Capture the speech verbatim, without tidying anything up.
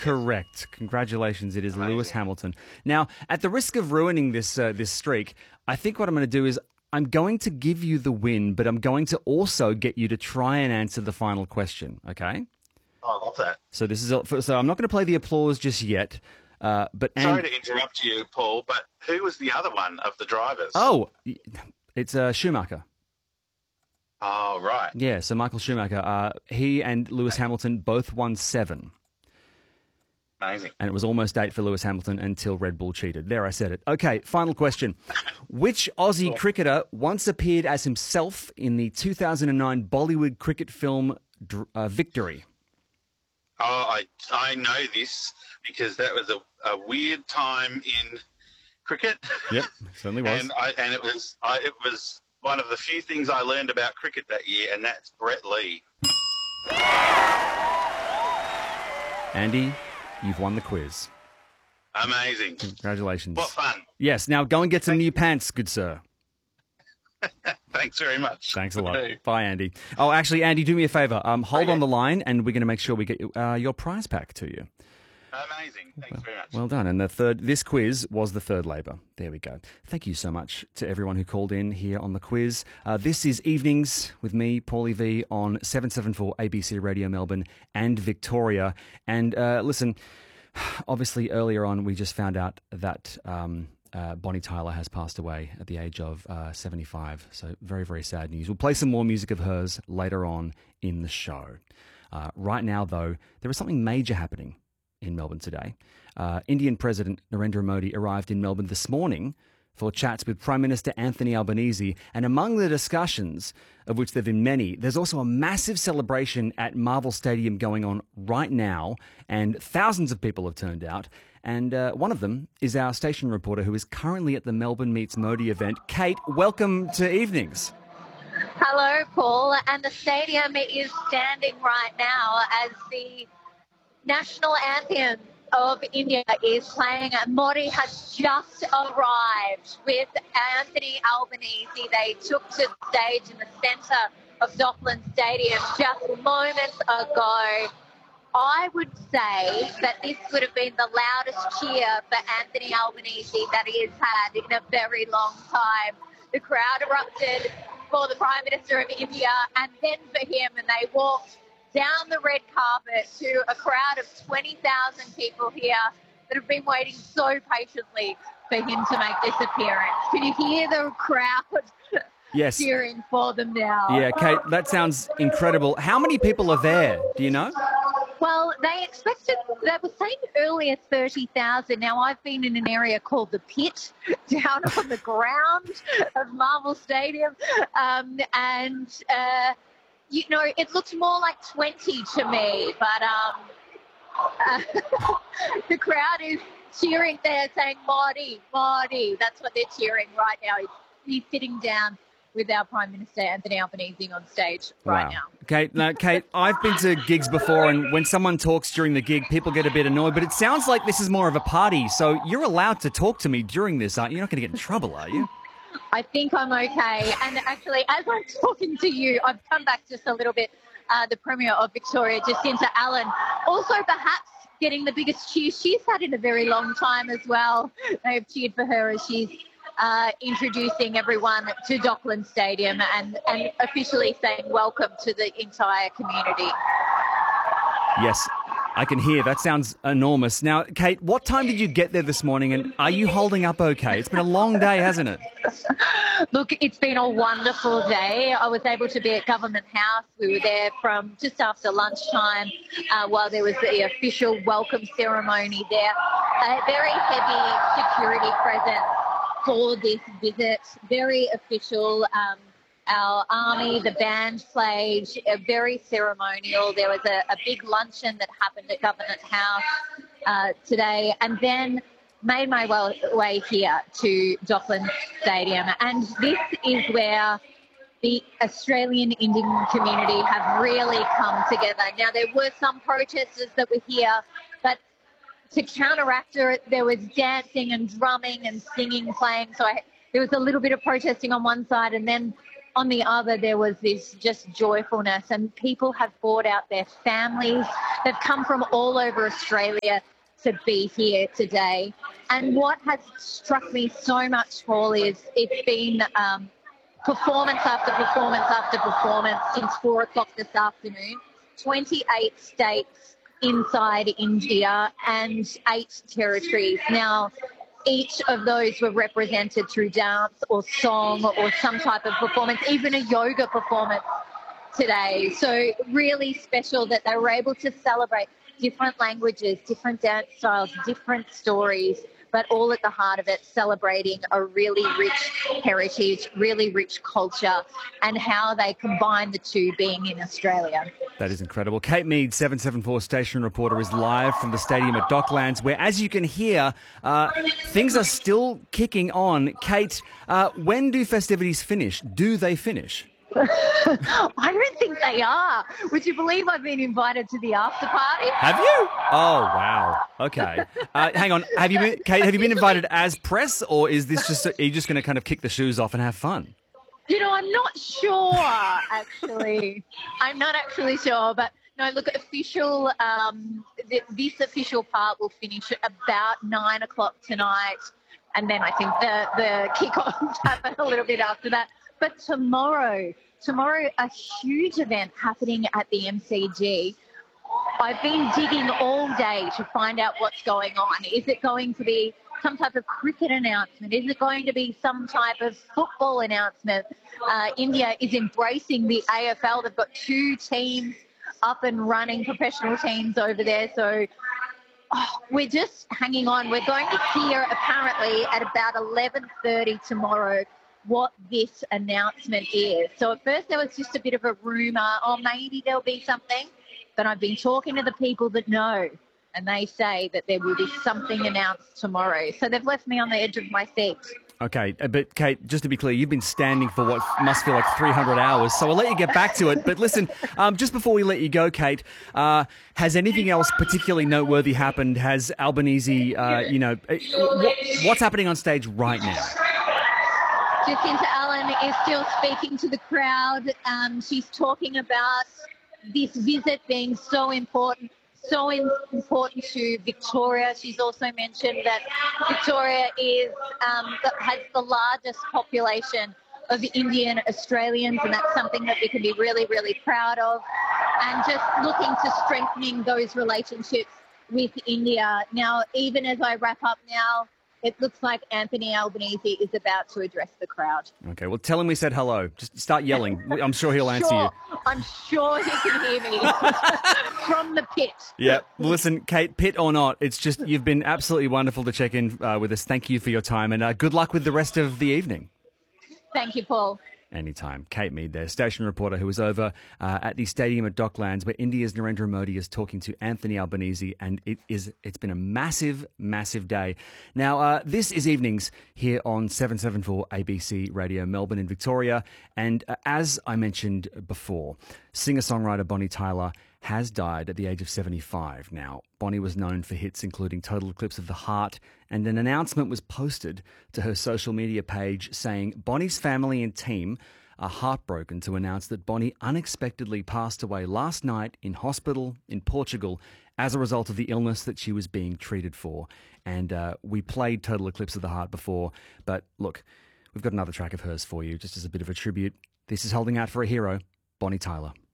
correct. Congratulations, it is Amazing. Lewis Hamilton. Now, at the risk of ruining this uh, this streak, I think what I'm going to do is I'm going to give you the win, but I'm going to also get you to try and answer the final question, okay? Oh, I love that. So this is a, so I'm not going to play the applause just yet. Uh, but Sorry and, to interrupt you, Paul, but who was the other one of the drivers? Oh, it's uh, Schumacher. Oh, right. Yeah, so Michael Schumacher, uh, he and Lewis Hamilton both won seven. Amazing. And it was almost eight for Lewis Hamilton until Red Bull cheated. There, I said it. Okay, final question. Which Aussie cricketer once appeared as himself in the two thousand nine Bollywood cricket film uh, Victory? Oh, I I know this because that was a, a weird time in cricket. Yep, certainly was. and I, and it was I, it was one of the few things I learned about cricket that year, and that's Brett Lee. Andy, you've won the quiz. Amazing. Congratulations. What fun. Yes, now go and get some Thank new you. pants, good sir. Thanks very much. Thanks a lot. Okay. Bye, Andy. Oh, actually, Andy, do me a favour. Um, hold Okay. on the line, and we're going to make sure we get uh, your prize pack to you. Amazing. Thanks very much. Well done. And the third, this quiz was the third labour. There we go. Thank you so much to everyone who called in here on the quiz. Uh, this is Evenings with me, Paulie V, on seven seventy-four A B C Radio Melbourne and Victoria. And uh, listen, obviously earlier on we just found out that um, uh, Bonnie Tyler has passed away at the age of uh, seventy-five. So very, very sad news. We'll play some more music of hers later on in the show. Uh, right now, though, there is something major happening in Melbourne today. Uh, Indian President Narendra Modi arrived in Melbourne this morning for chats with Prime Minister Anthony Albanese, and among the discussions, of which there have been many, there's also a massive celebration at Marvel Stadium going on right now, and thousands of people have turned out, and uh, one of them is our station reporter who is currently at the Melbourne Meets Modi event. Kate, welcome to Evenings. Hello, Paul, and the stadium is standing right now as the national anthem of India is playing. Modi has just arrived with Anthony Albanese. They took to the stage in the centre of Dockland Stadium just moments ago. I would say that this would have been the loudest cheer for Anthony Albanese that he has had in a very long time. The crowd erupted for the Prime Minister of India and then for him, and they walked down the red carpet to a crowd of twenty thousand people here that have been waiting so patiently for him to make this appearance. Can you hear the crowd Yes. cheering for them now? Yeah, Kate, that sounds incredible. How many people are there? Do you know? Well, they expected, they were saying earlier thirty thousand. Now, I've been in an area called the Pit, down on the ground of Marvel Stadium, um, and, uh, you know, it looked more like twenty to me, but um, uh, the crowd is cheering there, saying, Modi, Modi. That's what they're cheering right now. He's, he's sitting down with our Prime Minister, Anthony Albanese, on stage right Wow. now. Kate, now, Kate, I've been to gigs before, and when someone talks during the gig, people get a bit annoyed, but it sounds like this is more of a party, so you're allowed to talk to me during this, aren't you? You're not going to get in trouble, are you? I think I'm okay. And actually, as I'm talking to you, I've come back just a little bit. Uh, the Premier of Victoria, Jacinta Allen, also perhaps getting the biggest cheer she's had in a very long time as well. They've cheered for her as she's uh, introducing everyone to Dockland Stadium and, and officially saying welcome to the entire community. Yes, I can hear. That sounds enormous. Now, Kate, what time did you get there this morning, and are you holding up okay? It's been a long day, hasn't it? Look, it's been a wonderful day. I was able to be at Government House. We were there from just after lunchtime uh, while there was the official welcome ceremony there. A very heavy security presence for this visit, very official. Um, Our army, the band played, uh, very ceremonial. There was a, a big luncheon that happened at Government House uh, today, and then made my way, way here to Dockland Stadium. And this is where the Australian Indian community have really come together. Now, there were some protesters that were here, but to counteract it, there was dancing and drumming and singing playing. So I, there was a little bit of protesting on one side, and then on the other, there was this just joyfulness, and people have brought out their families. They've come from all over Australia to be here today. And what has struck me so much, Paul, is it's been um, performance after performance after performance since four o'clock this afternoon. twenty-eight states inside India and eight territories. Now, each of those were represented through dance or song or some type of performance, even a yoga performance today. So really special that they were able to celebrate different languages, different dance styles, different stories, but all at the heart of it celebrating a really rich heritage, really rich culture, and how they combine the two being in Australia. That is incredible. Kate Mead, seven seven four station reporter, is live from the stadium at Docklands, where, as you can hear, uh, things are still kicking on. Kate, uh, when do festivities finish? Do they finish? I don't think they are. Would you believe I've been invited to the after party? Have you? Oh, wow. Okay. Uh, hang on. Have you been, Kate, have you been invited as press, or is this just, are you just going to kind of kick the shoes off and have fun? You know, I'm not sure, actually. I'm not actually sure, but no, look, official, um, th- this official part will finish at about nine o'clock tonight, and then I think the, the kick-off happen a little bit after that. But tomorrow, tomorrow, a huge event happening at the M C G. I've been digging all day to find out what's going on. Is it going to be some type of cricket announcement? Is it going to be some type of football announcement? Uh, India is embracing the A F L. They've got two teams up and running, professional teams over there. So oh, we're just hanging on. We're going to hear apparently at about eleven thirty tomorrow what this announcement is. So at first there was just a bit of a rumour, oh, maybe there'll be something. But I've been talking to the people that know, and they say that there will be something announced tomorrow. So they've left me on the edge of my seat. Okay, but Kate, just to be clear, you've been standing for what must feel like three hundred hours, so I'll let you get back to it. But listen, um, just before we let you go, Kate, uh, has anything else particularly noteworthy happened? Has Albanese, uh, you know, what, what's happening on stage right now? Jacinta Allen is still speaking to the crowd. Um, she's talking about this visit being so important, so in, important to Victoria. She's also mentioned that Victoria is um, has the largest population of Indian Australians, and that's something that we can be really, really proud of. And just looking to strengthening those relationships with India. Now, even as I wrap up now, it looks like Anthony Albanese is about to address the crowd. Okay, well, tell him we said hello. Just start yelling. I'm sure he'll answer sure. you. I'm sure he can hear me from the pit. Yeah. Well, listen, Kate, pit or not, it's just you've been absolutely wonderful to check in uh, with us. Thank you for your time, and uh, good luck with the rest of the evening. Thank you, Paul. Anytime. Kate Mead there, station reporter who was over uh, at the stadium at Docklands, where India's Narendra Modi is talking to Anthony Albanese, and it is, it's been a massive, massive day. Now, uh, this is evenings here on seven seven four A B C Radio Melbourne in Victoria, and uh, as I mentioned before, singer-songwriter Bonnie Tyler has died at the age of seventy-five. Now, Bonnie was known for hits including Total Eclipse of the Heart, and an announcement was posted to her social media page saying Bonnie's family and team are heartbroken to announce that Bonnie unexpectedly passed away last night in hospital in Portugal as a result of the illness that she was being treated for. And uh, we played Total Eclipse of the Heart before, but look, we've got another track of hers for you, just as a bit of a tribute. This is Holding Out for a Hero, Bonnie Tyler.